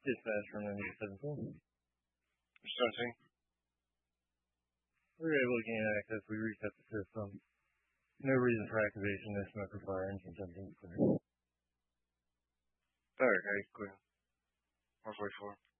Dispatch from MD-17. 17. We were able to gain access. We reset the system. No reason for activation. No smoke or fire. Engine 17 clear. Barricade clear. 144.